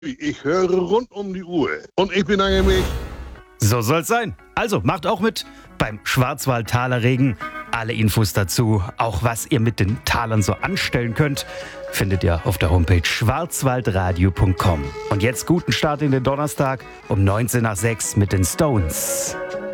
Ich höre rund um die Uhr. Und ich bedanke mich. So soll's sein. Also macht auch mit beim Schwarzwaldtaler Regen. Alle Infos dazu, auch was ihr mit den Talern so anstellen könnt, findet ihr auf der Homepage schwarzwaldradio.com. Und jetzt guten Start in den Donnerstag um 19 nach 6 mit den Stones.